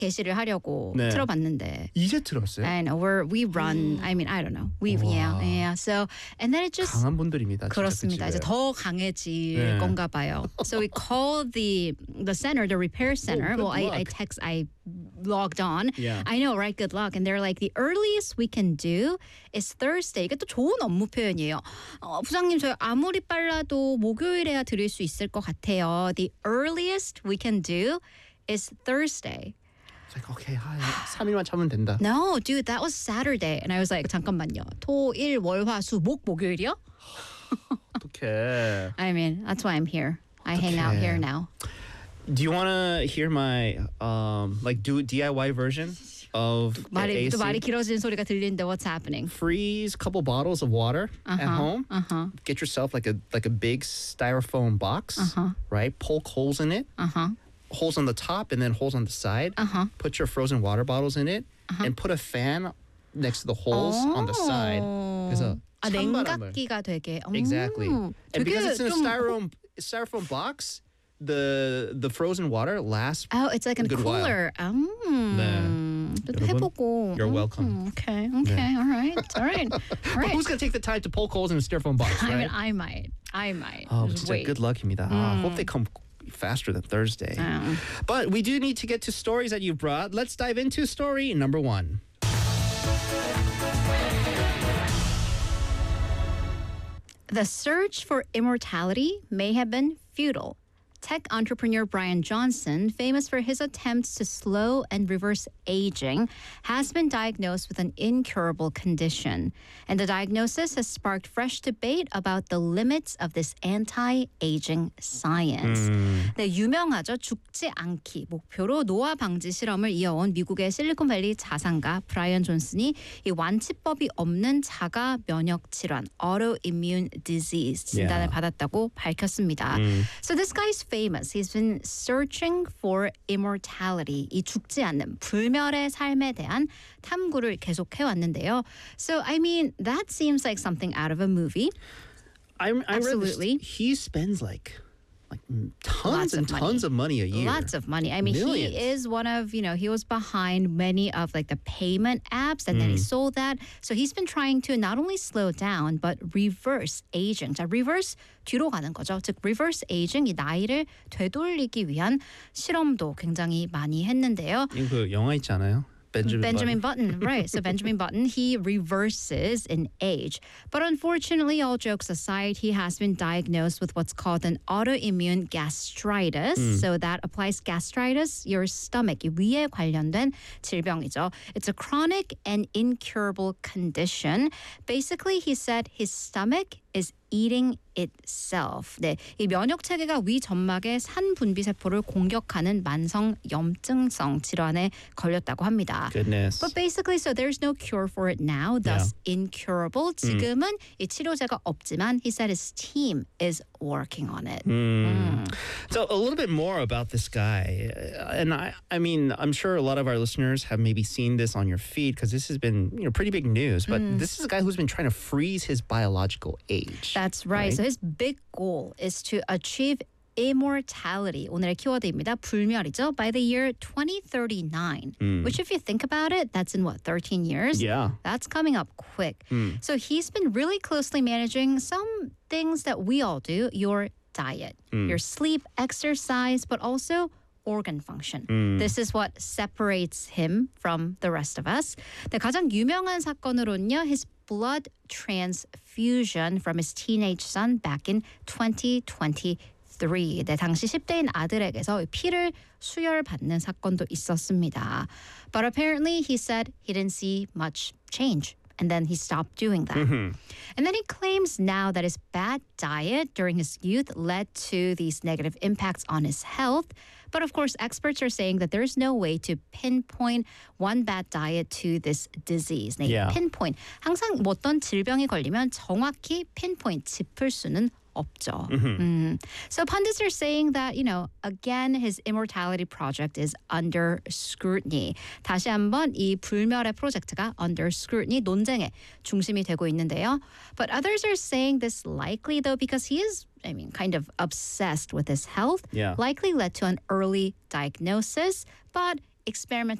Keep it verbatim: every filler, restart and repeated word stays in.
게시를 하려고 네. 틀어봤는데. 이제 들었어요? I know we're we run. I mean I don't know. We yeah yeah. So and then it just 강한 분들입니다. 그렇습니다. 이제 더 강해질 네. 건가 봐요. So we called the the center, the repair center. Oh, well, I, I text, I logged on. Yeah. I know, right? Good luck. And they're like, the earliest we can do is Thursday. 이게 또 좋은 업무 표현이에요. 어, 부장님, 저희 아무리 빨라도 목요일에야 드릴 수 있을 것 같아요. The earliest we can do is Thursday. It's like, okay, hi. 삼 일만 참으면 된다. No, dude, that was Saturday. And I was like, 잠깐만요. 토, 일, 월, 화, 수, 목, 목요일이요? 어떡해. I mean, that's why I'm here. I hang out here now. Do you want to hear my um like do D I Y version of 말이, A C? 또 말이 길어지는 소리가 들리는데 what's happening? Freeze a couple bottles of water uh-huh, at home. Uh-huh. Get yourself like a like a big styrofoam box, uh-huh. right? Poke holes in it. Uh-huh. Holes on the top and then holes on the side. Uh-huh. Put your frozen water bottles in it uh-huh. and put a fan next to the holes oh. on the side. 그래서 아, 냉각기가 되게. Exactly. 음, And because it's in a 좀... styrofoam styrofoam box, the the frozen water lasts. Oh, it's like a, a good cooler. 음. 네. 또 해보고. You're welcome. 음, okay, okay, 네. all right, all right. All But right. who's gonna take the time to poke holes in a styrofoam box, right? I mean, I might. I might. Oh, Just 진짜 wait. good luck입니다. Mm. I hope they come faster than Thursday. Oh. But we do need to get to stories that you've brought. Let's dive into story number one. The search for immortality may have been futile. Tech entrepreneur Brian Johnson, famous for his attempts to slow and reverse aging, has been diagnosed with an incurable condition. And the diagnosis has sparked fresh debate about the limits of this anti-aging science. 음. 네, 유명하죠. 죽지 않기 목표로 노화 방지 실험을 이어온 미국의 실리콘밸리 자산가 브라이언 존슨이 이 완치법이 없는 자가 면역 질환 autoimmune disease 진단을 Yeah. 받았다고 밝혔습니다. 음. So this guy's famous. He's been searching for immortality. 이 죽지 않는 불멸의 삶에 대한 탐구를 계속해 왔는데요. So I mean, that seems like something out of a movie. I, I Absolutely. read this, he spends like like Lots tons and of money. tons of money a year. Lots of money. I mean, Millions. he is one of, you know, he was behind many of like the payment apps and then he sold that. So he's been trying to not only slow down, but reverse aging. 자, reverse 뒤로 가는 거죠. 즉, reverse aging, 이 나이를 되돌리기 위한 실험도 굉장히 많이 했는데요. 이거 그 영화 있지 않아요? Benjamin, Benjamin Button. Button, right. So Benjamin Button, he reverses in age. But unfortunately, all jokes aside, he has been diagnosed with what's called an autoimmune gastritis. Mm. So that applies gastritis, your stomach, 이 위에 관련된 질병이죠. It's a chronic and incurable condition. Basically, he said his stomach is eating itself. 네, 이 면역 체계가 위 점막의 산분비 세포를 공격하는 만성 염증성 질환에 걸렸다고 합니다. Goodness. But basically, so there's no cure for it now, thus incurable. 지금은 이 치료제가 없지만 he said his team is working on it. Mm. So a little bit more about this guy, Uh, and I, I mean, I'm sure a lot of our listeners have maybe seen this on your feed because this has been, you know, pretty big news. But this is a guy who's been trying to freeze his biological age. That's right. right? So his big goal is to achieve immortality. 오늘의 키워드입니다. 불멸이죠. By the year twenty thirty-nine, Mm. which if you think about it, that's in what, thirteen years? Yeah. That's coming up quick. Mm. So he's been really closely managing some things that we all do, your diet, Mm. your sleep, exercise, but also organ function. Mm. This is what separates him from the rest of us. 네, 가장 유명한 사건으로는요, his blood transfusion from his teenage son back in twenty twenty-three. 네, 당시 십 대인 아들에게서 피를 수혈받는 사건도 있었습니다. But apparently he said he didn't see much change. And then he stopped doing that. Mm-hmm. And then he claims now that his bad diet during his youth led to these negative impacts on his health. But of course, experts are saying that there's no way to pinpoint one bad diet to this disease. 네, Yeah. pinpoint. 항상 뭐 어떤 질병이 걸리면 정확히 pinpoint 짚을 수는 없죠. Mm-hmm. 음. So pundits are saying that, you know, again, his immortality project is under scrutiny. 다시 한번 이 불멸의 프로젝트가 under scrutiny, 논쟁의 중심이 되고 있는데요. But others are saying this likely, though, because he is, I mean, kind of obsessed with his health, Yeah. likely led to an early diagnosis. But experimental